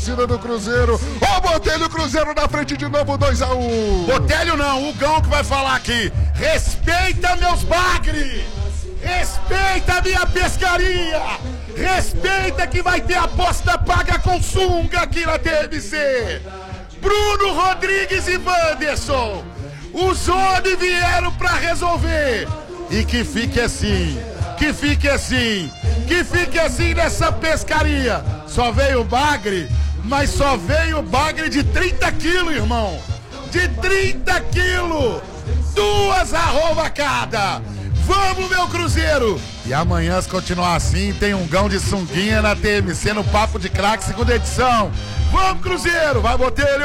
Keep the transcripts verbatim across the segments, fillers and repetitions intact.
torcida do Cruzeiro. Ô, Botelho, Cruzeiro na frente de novo, dois a um. Botelho não, o Gão que vai falar aqui. Respeita meus bagre. Respeita a minha pescaria. Respeita que vai ter aposta paga com sunga aqui na T M C. Bruno Rodrigues e Wanderson. Os homens vieram pra resolver. E que fique assim. Que fique assim. Que fique assim nessa pescaria. Só veio bagre, mas só veio bagre de trinta quilos, irmão. De trinta quilos. Duas arroba cada. Vamos, meu Cruzeiro! E amanhã, se continuar assim, tem um Gão de sunguinha na T M C no Papo de Craque, segunda edição. Vamos, Cruzeiro! Vai, Botelho!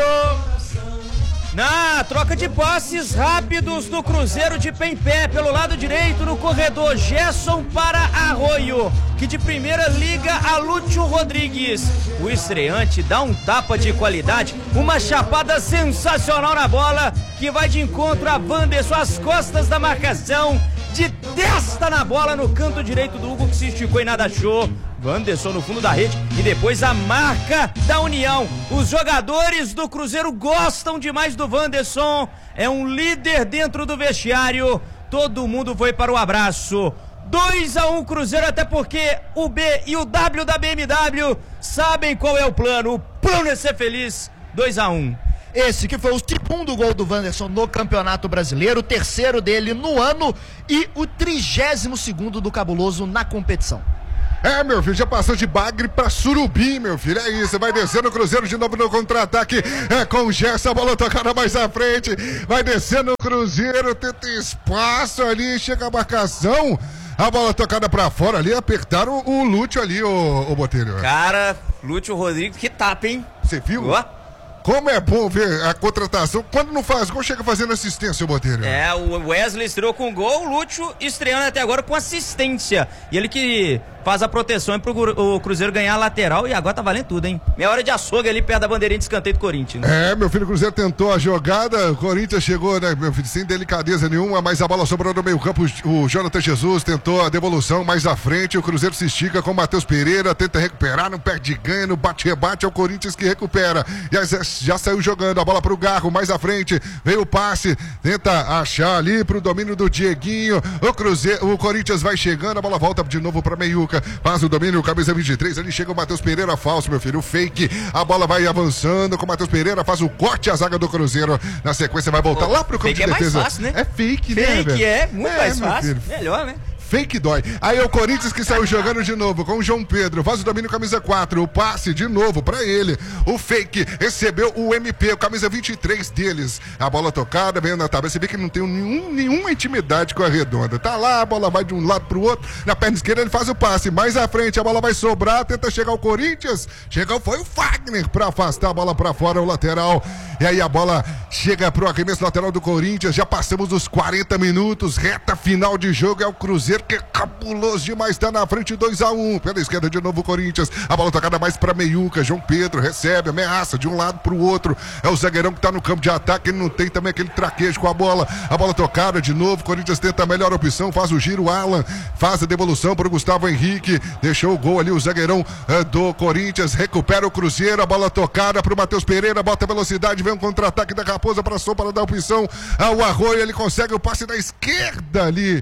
Na troca de passes rápidos do Cruzeiro de pé em pé, pelo lado direito no corredor, Gerson para Arroio, que de primeira liga a Lúcio Rodrigues. O estreante dá um tapa de qualidade, uma chapada sensacional na bola, que vai de encontro a Wanderson, às costas da marcação, de testa na bola no canto direito do Hugo, que se esticou e nada achou. Wanderson no fundo da rede e depois a marca da União. Os jogadores do Cruzeiro gostam demais do Wanderson, é um líder dentro do vestiário, todo mundo foi para o abraço. dois a um Cruzeiro, até porque o B e o W da B M W sabem qual é o plano, o plano é ser feliz. Dois a um. Esse que foi o segundo gol do Wanderson no Campeonato Brasileiro, o terceiro dele no ano e o trigésimo segundo do Cabuloso na competição. É, meu filho, já passou de bagre pra surubim, meu filho, é isso, vai descendo o Cruzeiro de novo no contra-ataque, é com o Gerson, a bola tocada mais à frente, vai descendo o Cruzeiro, tenta espaço ali, chega a marcação, a bola tocada pra fora ali, apertaram o, o Lúcio ali, o, o Botelho. Cara, Lúcio Rodrigues, que tapa, hein? Você viu? Ó. Como é bom ver a contratação. Quando não faz gol, chega fazendo assistência, o Botelho. É, o Wesley estreou com gol, o Lúcio estreando até agora com assistência. E ele que faz a proteção pro o Cruzeiro ganhar a lateral e agora tá valendo tudo, hein? Meia hora de açougue ali perto da bandeirinha de escanteio do Corinthians. É, meu filho, o Cruzeiro tentou a jogada, o Corinthians chegou, né, meu filho, sem delicadeza nenhuma, mas a bola sobrou no meio campo, o Jonathan Jesus tentou a devolução mais à frente, o Cruzeiro se estica com o Matheus Pereira, tenta recuperar, não perde ganho, no bate-rebate, é o Corinthians que recupera, já, já saiu jogando, a bola pro Garro, mais à frente, veio o passe, tenta achar ali pro domínio do Dieguinho, o Cruzeiro, o Corinthians vai chegando, a bola volta de novo pra Meiuca, faz o domínio, camisa vinte e três, ali chega o Matheus Pereira, falso, meu filho, o fake, a bola vai avançando com o Matheus Pereira, faz o corte, a zaga do Cruzeiro, na sequência vai voltar Pô, lá pro campo de é defesa. Mais fácil, né? É fake, fake né, velho? Fake é, muito é, mais fácil, filho. Melhor, né? Fake dói. Aí é o Corinthians que saiu jogando de novo com o João Pedro. Faz o domínio, camisa quatro. O passe de novo pra ele. O fake recebeu o M P, o camisa vinte e três deles. A bola tocada, vem na tabela. Você vê que não tem nenhum, nenhuma intimidade com a Redonda. Tá lá, a bola vai de um lado pro outro. Na perna esquerda ele faz o passe. Mais à frente a bola vai sobrar. Tenta chegar o Corinthians. Chegou, foi o Fagner pra afastar a bola pra fora, o lateral. E aí a bola chega pro arremesso lateral do Corinthians. Já passamos os quarenta minutos. Reta final de jogo. É o Cruzeiro que é cabuloso demais, tá na frente, dois a um, pela esquerda de novo o Corinthians, a bola tocada mais pra Meiuca, João Pedro recebe, ameaça de um lado pro outro, é o zagueirão que tá no campo de ataque, ele não tem também aquele traquejo com a bola, a bola tocada de novo, Corinthians tenta a melhor opção, faz o giro, Alan faz a devolução pro Gustavo Henrique, deixou o gol ali, o zagueirão é, do Corinthians, recupera o Cruzeiro, a bola tocada pro Matheus Pereira, bota velocidade, vem um contra-ataque da Raposa pra Sopa para dar opção ao Arroio, ele consegue o passe da esquerda ali,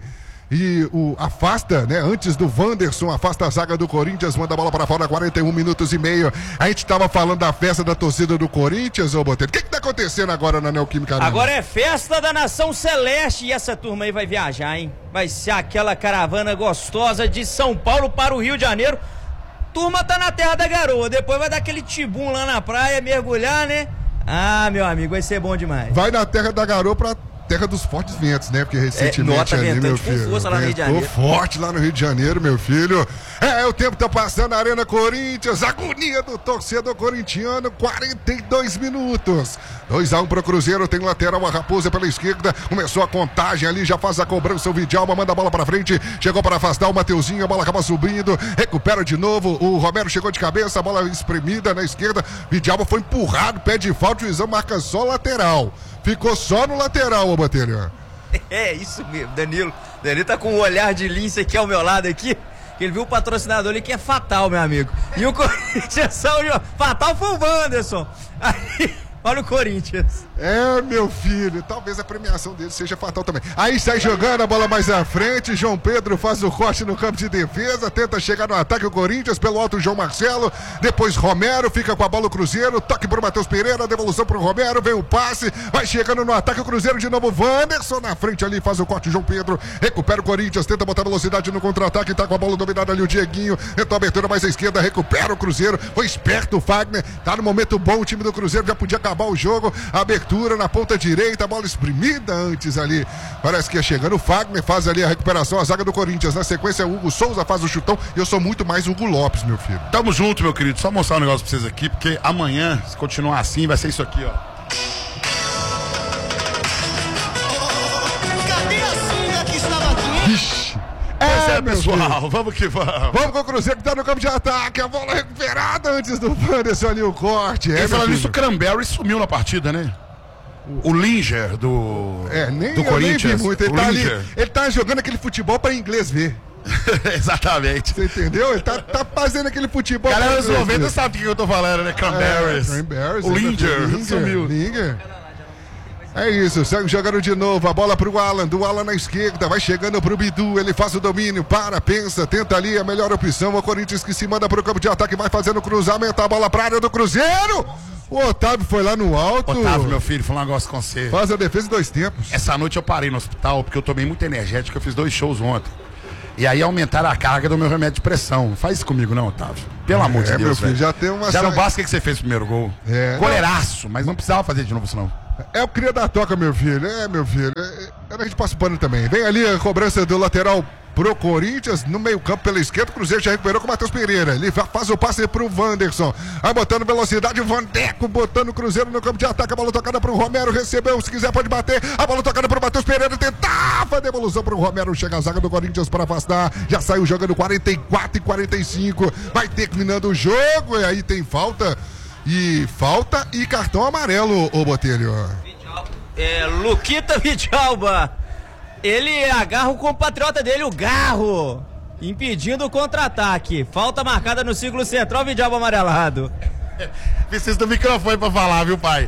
e o afasta, né, antes do Wanderson, afasta a zaga do Corinthians, manda a bola para fora, quarenta e um minutos e meio. A gente tava falando da festa da torcida do Corinthians, ô Botelho. O que que tá acontecendo agora na Neoquímica Arena? Agora é festa da Nação Celeste e essa turma aí vai viajar, hein? Vai ser aquela caravana gostosa de São Paulo para o Rio de Janeiro. Turma tá na terra da garoa, depois vai dar aquele tibum lá na praia, mergulhar, né? Ah, meu amigo, vai ser bom demais. Vai na terra da garoa pra terra dos fortes ventos, né? Porque recentemente é, ali, meu com filho, força lá no Rio de Janeiro. forte lá no Rio de Janeiro, meu filho. É, o tempo tá passando na Arena Corinthians, agonia do torcedor corintiano, quarenta e dois minutos. dois a um pro Cruzeiro, tem lateral, a Raposa pela esquerda, começou a contagem ali, já faz a cobrança, o Vidalma manda a bola pra frente, chegou para afastar o Mateuzinho, a bola acaba subindo, recupera de novo, o Romero chegou de cabeça, a bola espremida na esquerda, Vidalma foi empurrado, pé de falta, o juizão marca só lateral. Ficou só no lateral, ô Botelho. É, isso mesmo, Danilo. Danilo tá com um olhar de lince aqui ao meu lado aqui. que ele viu o patrocinador ali que é fatal, meu amigo. E o Corinthians saiu de... Fatal foi o Wanderson. Aí, olha o Corinthians. É, meu filho, talvez a premiação dele seja fatal também. Aí sai jogando a bola mais à frente, João Pedro faz o corte no campo de defesa, tenta chegar no ataque o Corinthians, pelo alto João Marcelo, depois Romero, fica com a bola o Cruzeiro, toque pro Matheus Pereira, devolução pro Romero, vem o passe, vai chegando no ataque o Cruzeiro de novo, Wanderson na frente ali, faz o corte João Pedro, recupera o Corinthians, tenta botar velocidade no contra-ataque, tá com a bola dominada ali o Dieguinho, tentou a abertura mais à esquerda, recupera o Cruzeiro, foi esperto o Fagner, tá no momento bom o time do Cruzeiro, já podia acabar o jogo, abertura na ponta direita, a bola espremida antes ali, parece que ia chegando o Fagner, faz ali a recuperação, a zaga do Corinthians, na sequência o Hugo Souza faz o chutão, e eu sou muito mais Hugo Lopes, meu filho. Tamo junto, meu querido, só mostrar um negócio pra vocês aqui, porque amanhã, se continuar assim, vai ser isso aqui, ó. Cadê a sunga que estava aqui? Ixi. É, É, meu pessoal, filho. vamos que vamos. Vamos com o Cruzeiro que tá no campo de ataque, a bola recuperada antes do Wanderson ali, o corte. É, E meu falando filho. nisso, o Cranberry sumiu na partida, né? O Linger do, É, nem, do eu Corinthians. nem vi muito. Ele o tá, ali, Linger. ele tá jogando aquele futebol pra inglês ver. Exatamente. Você entendeu? Ele tá, tá fazendo aquele futebol Galera pra dos inglês noventa ver. sabe o que eu tô falando, né? Cranberries. É, Cranberries, o né, Linger, meu filho? sumiu. Linger. É isso, segue jogando de novo, a bola pro Alan, do Alan na esquerda, vai chegando pro Bidu, ele faz o domínio, para, pensa, tenta ali a melhor opção, o Corinthians que se manda pro campo de ataque, vai fazendo cruzamento, a bola pra área do Cruzeiro, o Otávio foi lá no alto. Otávio, meu filho, falar um negócio com você. Faz a defesa em dois tempos. Essa noite eu parei no hospital porque eu tomei muito energético, eu fiz dois shows ontem. E aí aumentaram a carga do meu remédio de pressão. Não faz isso comigo não, Otávio. Pelo amor de É, meu Deus, filho, velho. já tem uma Já não sa- basta o que você fez no primeiro gol. É. Goleiraço, mas não precisava fazer de novo isso não. É o cria da toca, meu filho. É, meu filho. É, é, a gente passa o pano também. Vem ali a cobrança do lateral pro Corinthians, no meio campo pela esquerda, o Cruzeiro já recuperou com o Matheus Pereira. Ele fa- faz o passe pro Wanderson. Vai botando velocidade, o Vandeco botando o Cruzeiro no campo de ataque. A bola tocada pro Romero, recebeu, se quiser pode bater. A bola tocada pro Matheus Pereira, tentava a devolução pro Romero. Chega a zaga do Corinthians para afastar. Já saiu jogando quarenta e quatro e quarenta e cinco. Vai terminando o jogo. E aí tem falta. E falta e cartão amarelo, ô Botelho. É, Luquita Vidalba. Ele agarra o compatriota dele, o Garro, impedindo o contra-ataque. Falta marcada no círculo central, Vidalba amarelado. Precisa do microfone pra falar, viu, pai?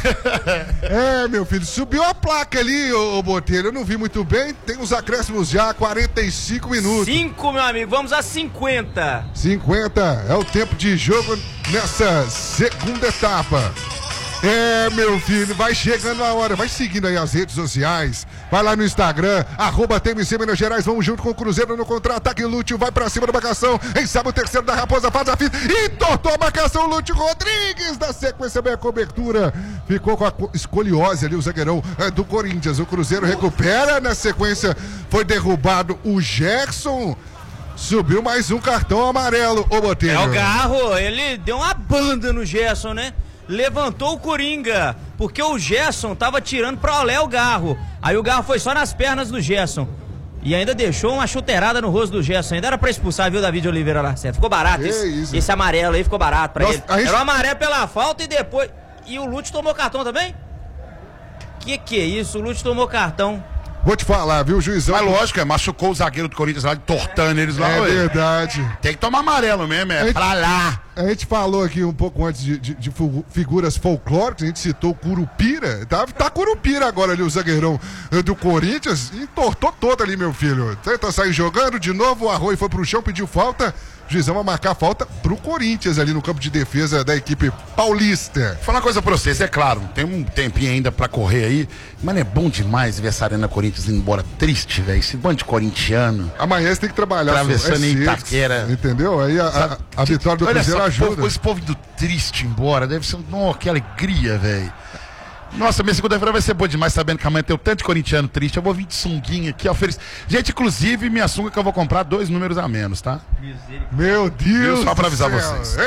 É, meu filho, subiu a placa ali, ô, ô Botelho. Eu não vi muito bem. Tem os acréscimos já, quarenta e cinco minutos. Cinco, meu amigo, vamos a cinquenta. cinquenta é o tempo de jogo nessa segunda etapa. É, meu filho, vai chegando a hora, vai seguindo aí as redes sociais, vai lá no Instagram, arroba T M C Minas Gerais, vamos junto com o Cruzeiro no contra-ataque, Lúcio vai pra cima da marcação, em sabe o terceiro da Raposa, faz a fita, e tortou a marcação, Lúcio Rodrigues, da sequência bem a cobertura, ficou com a co- escoliose ali, o zagueirão é, do Corinthians, o Cruzeiro recupera, na sequência foi derrubado o Gerson, subiu mais um cartão amarelo, ô Botelho. É o Garro, ele deu uma banda no Gerson, né? Levantou o Coringa, porque o Gerson tava tirando pra olé o Garro. Aí o Garro foi só nas pernas do Gerson. E ainda deixou uma chuteirada no rosto do Gerson. Ainda era pra expulsar, viu, David Oliveira lá, certo? Ficou barato Que esse, isso? esse amarelo aí, ficou barato pra Nossa, ele. a gente- Era o amarelo pela falta e depois... E o Lúcio tomou cartão também? Que que é isso? O Lúcio tomou cartão. Vou te falar, viu, juizão? Mas lógico, é, machucou o zagueiro do Corinthians lá, tortando eles lá. É ué. verdade. Tem que tomar amarelo mesmo, é Gente- pra lá. A gente falou aqui um pouco antes de, de- de fu- figuras folclóricas, a gente citou o Curupira. Tá, tá Curupira agora ali, o zagueirão eh, do Corinthians. E tortou todo ali, meu filho. Tenta sair jogando de novo, o Arroio foi pro chão, pediu falta. O juizão vai marcar falta pro Corinthians ali no campo de defesa da equipe paulista. Vou falar uma coisa pra vocês, é claro, tem um tempinho ainda pra correr aí, mas é bom demais ver essa Arena Corinthians indo embora triste, velho. Esse bando de corintiano. Amanhã você tem que trabalhar. Atravessando é em sexta, Itaquera. Entendeu? Aí a, a- a vitória do Olha Cruzeiro só, ajuda. Povo, esse povo indo triste embora, deve ser um, que alegria, velho. Nossa, minha segunda-feira vai ser boa demais, sabendo que amanhã tem o tanto de corintiano triste. Eu vou vir de sunguinha aqui, ó, feliz. Gente, inclusive, minha sunga que eu vou comprar dois números a menos, tá? Meu Deus! Só pra do avisar céu. vocês. Eita!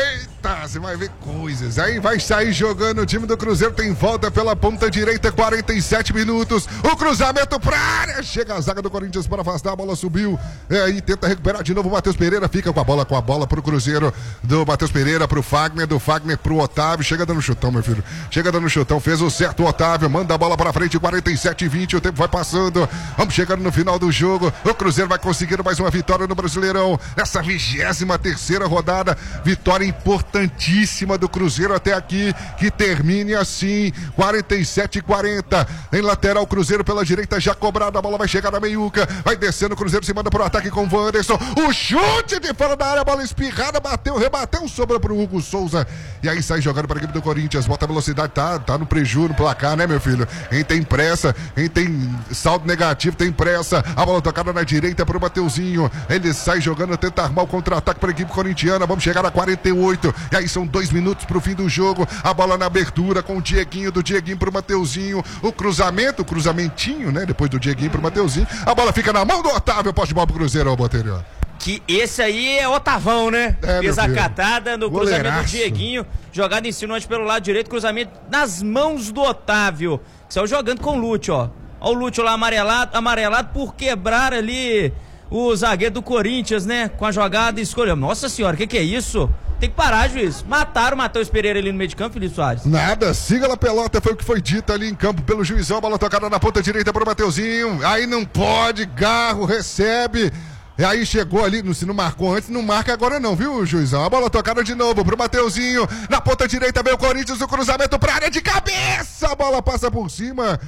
Eita, você vai ver coisas. Aí vai sair jogando, o time do Cruzeiro tem volta pela ponta direita, quarenta e sete minutos. O cruzamento pra área. Chega a zaga do Corinthians para afastar, a bola subiu. É, e tenta recuperar de novo o Matheus Pereira. Fica com a bola, com a bola pro Cruzeiro. Do Matheus Pereira pro Fagner, do Fagner pro Otávio. Chega dando chutão, meu filho. Chega dando chutão, fez o certo o Otávio. Manda a bola pra frente, quarenta e sete e vinte. O tempo vai passando. Vamos chegando no final do jogo. O Cruzeiro vai conseguindo mais uma vitória no Brasileirão. Essa vigésima terceira rodada. Vitória importantíssima do Cruzeiro até aqui, que termine assim, quarenta e sete e quarenta. Em lateral, o Cruzeiro pela direita já cobrado, a bola vai chegar na meiuca, vai descendo, o Cruzeiro se manda pro ataque com o Wanderson, o chute de fora da área, a bola espirrada, bateu, rebateu, sobra pro Hugo Souza, e aí sai jogando para a equipe do Corinthians, bota a velocidade, tá, tá no prejuízo no placar, né, meu filho? Quem tem pressa, quem tem saldo negativo, tem pressa, a bola tocada na direita pro Mateuzinho, ele sai jogando, tenta armar o contra-ataque para a equipe corintiana, vamos chegar a quarenta e oito, e aí são dois minutos pro fim do jogo, a bola na abertura com o Dieguinho, do Dieguinho pro Mateuzinho, o cruzamento, o cruzamentinho, né, depois do Dieguinho pro Mateuzinho, a bola fica na mão do Otávio, poste de bola pro Cruzeiro, ó, Botelho. Que esse aí é Otavão, né? É, fez a catada no Goleiraço. Cruzamento do Dieguinho, jogada insinuante pelo lado direito, cruzamento nas mãos do Otávio, que saiu jogando com o Lúcio, ó. Ó o Lúcio lá amarelado, amarelado por quebrar ali o zagueiro do Corinthians, né? Com a jogada, escolheu. Nossa senhora, o que que é isso? Tem que parar, juiz. Mataram o Matheus Pereira ali no meio de campo, Felipe Soares. Nada, siga a pelota, foi o que foi dito ali em campo pelo juizão, bola tocada na ponta direita pro Mateuzinho, aí não pode, Garro recebe, e aí chegou ali, se não marcou antes, não marca agora não, viu, juizão? A bola tocada de novo pro Mateuzinho, na ponta direita vem o Corinthians, o cruzamento pra área de cabeça, a bola passa por cima.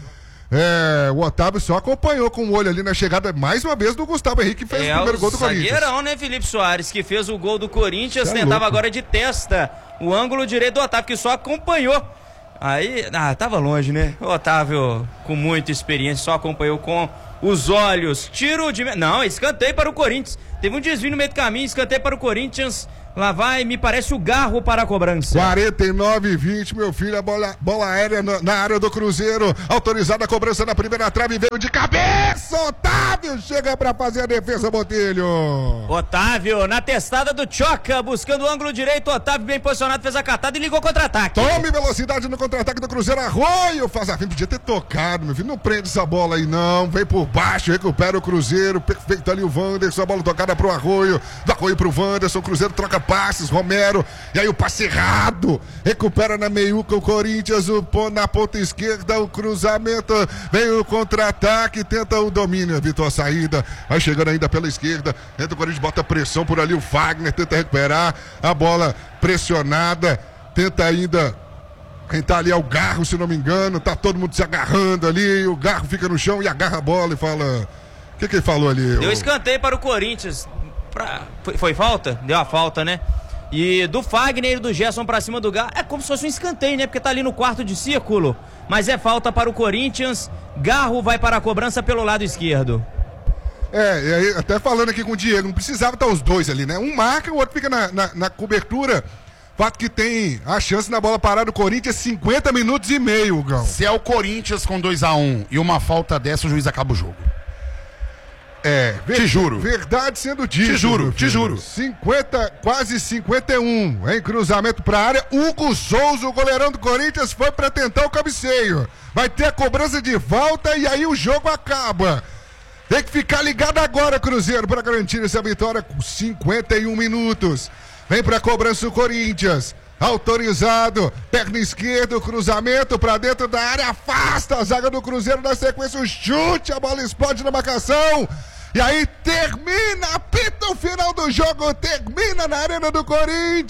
É, o Otávio só acompanhou com o olho ali na chegada, mais uma vez, do Gustavo Henrique, que fez é, o primeiro o gol do Corinthians. Zagueirão, né, Felipe Soares, que fez o gol do Corinthians, Cê é tentava louco. agora de testa o ângulo direito do Otávio, que só acompanhou. Aí, ah, tava longe, né? O Otávio, com muita experiência, só acompanhou com os olhos. Tiro de... Não, escanteio para o Corinthians. Teve um desvio no meio do caminho, escanteio para o Corinthians. Lá vai, me parece, o Garro para a cobrança. quarenta e nove e vinte, meu filho, a bola, bola aérea na, na área do Cruzeiro, autorizada a cobrança na primeira trave, veio de cabeça, Otávio chega pra fazer a defesa, Botelho. Otávio, na testada do Choca, buscando o ângulo direito, Otávio bem posicionado, fez a catada e ligou contra-ataque. Tome velocidade no contra-ataque do Cruzeiro, Arroio, faz a fim, podia ter tocado, meu filho, não prende essa bola aí não, vem por baixo, recupera o Cruzeiro, perfeito ali o Wanderson, a bola tocada pro Arroio, do Arroio pro Wanderson, o Cruzeiro troca passes, Romero, e aí o passe errado, recupera na meiuca o Corinthians, o, na ponta esquerda, o cruzamento, vem o contra-ataque, tenta o domínio, evitou a saída, vai chegando ainda pela esquerda, entra o Corinthians, bota pressão por ali, o Fagner tenta recuperar, a bola pressionada, tenta ainda, quem tá ali é o Garro, se não me engano, tá todo mundo se agarrando ali, o Garro fica no chão e agarra a bola e fala, o que que ele falou ali? Deu o... escanteio para o Corinthians. Pra... Foi, foi falta? Deu a falta, né? E do Fagner e do Gerson pra cima do Garro, é como se fosse um escanteio, né? Porque tá ali no quarto de círculo, mas é falta para o Corinthians. Garro vai para a cobrança pelo lado esquerdo. É, e aí, até falando aqui com o Diego, não precisava estar os dois ali, né? Um marca, o outro fica na, na, na cobertura. Fato que tem a chance na bola parada do Corinthians, cinquenta minutos e meio, Gão. Se é o Corinthians com dois a um e uma falta dessa, o juiz acaba o jogo. É, ver, te juro. Verdade sendo dita. Te juro, te juro. cinquenta, quase cinquenta e um, em cruzamento pra área. Hugo Souza, o goleirão do Corinthians, foi pra tentar o cabeceio. Vai ter a cobrança de volta e aí o jogo acaba. Tem que ficar ligado agora, Cruzeiro, pra garantir essa vitória com cinquenta e um minutos. Vem pra cobrança o Corinthians. Autorizado, perna esquerda, cruzamento pra dentro da área, afasta a zaga do Cruzeiro, na sequência o chute, a bola explode na marcação, e aí termina, apita o final do jogo, termina na arena do Corinthians.